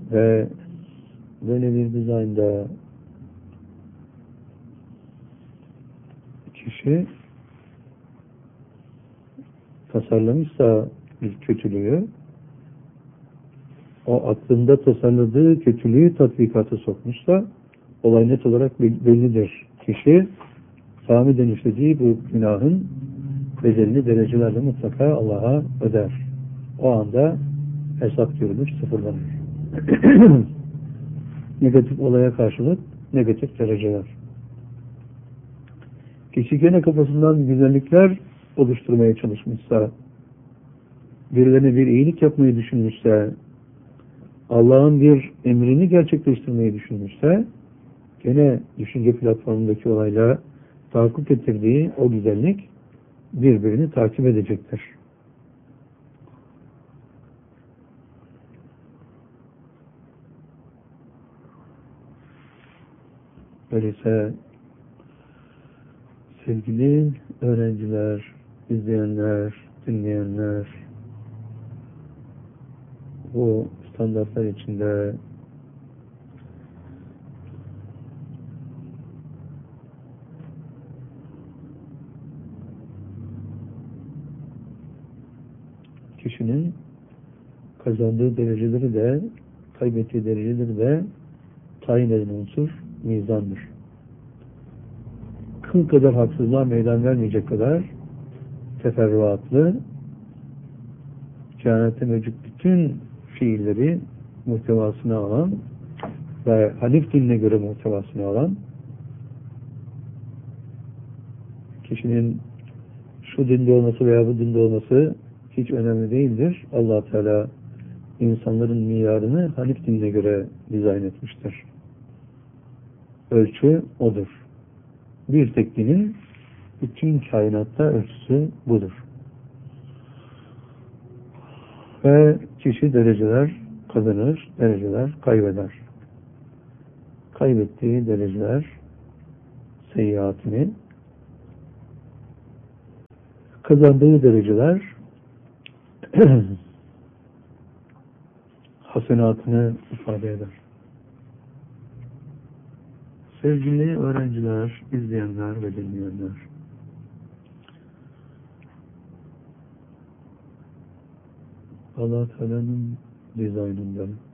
Ve böyle bir dizaynda kişi tasarlamışsa bir kötülüğü, o aklında tasarladığı kötülüğü tatbikata sokmuşsa olay net olarak bellidir. Kişi sahiden işlediği bu günahın bedelini derecelerle mutlaka Allah'a öder. O anda hesap görülür, sıfırlanır. Negatif olaya karşılık negatif dereceler. Kişi gene kafasından güzellikler oluşturmaya çalışmışsa, birilerine bir iyilik yapmayı düşünmüşse, Allah'ın bir emrini gerçekleştirmeyi düşünmüşse, gene düşünce platformundaki olayla tahakkuk ettirdiği o güzellik birbirini takip edecektir. Öyleyse sevgili öğrenciler, izleyenler, dinleyenler, bu standartlar içinde kişinin kazandığı dereceleri de kaybettiği dereceleri de tayin eden unsur mizandır. Kıl kadar haksızlığa meydan vermeyecek kadar teferruatlı, kainatta mevcut bütün fiilleri muhtevasına alan ve Hanif dinine göre muhtevasına alan, kişinin şu dinde olması veya bu dinde olması hiç önemli değildir. Allah Teala insanların miyarını Hanif dinine göre dizayn etmiştir. Ölçü odur. Bir tek dinin bütün kainatta ölçüsü budur. Ve kişi dereceler kazanır, dereceler kaybeder. Kaybettiği dereceler seyyiatini, kazandığı dereceler hasenatını ifade eder. Sevgili öğrenciler, izleyenler ve dinleyenler, Allah Teala'nın dizaynında